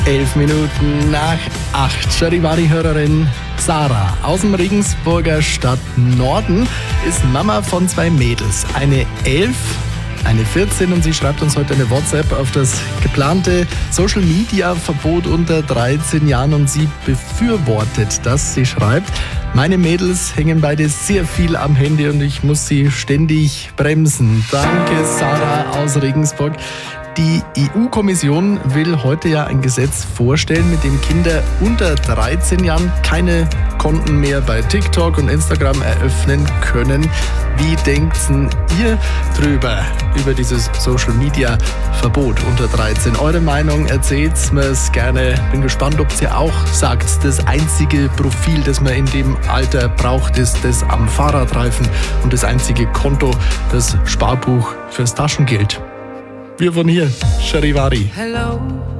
11 Minuten nach 8. Charivari-Hörerin Sarah aus dem Regensburger Stadtnorden ist Mama von 2 Mädels. Eine 11, eine 14 und sie schreibt uns heute eine WhatsApp auf das geplante Social-Media-Verbot unter 13 Jahren und sie befürwortet das. Sie schreibt, meine Mädels hängen beide sehr viel am Handy und ich muss sie ständig bremsen. Danke Sarah aus Regensburg. Die EU-Kommission will heute ja ein Gesetz vorstellen, mit dem Kinder unter 13 Jahren keine Konten mehr bei TikTok und Instagram eröffnen können. Wie denkt ihr über dieses Social-Media-Verbot unter 13? Eure Meinung, erzählt mir's gerne. Bin gespannt, ob ihr auch sagt, das einzige Profil, das man in dem Alter braucht, ist das am Fahrradreifen und das einzige Konto, das Sparbuch fürs Taschengeld. Wir von hier, Charivari. Hello.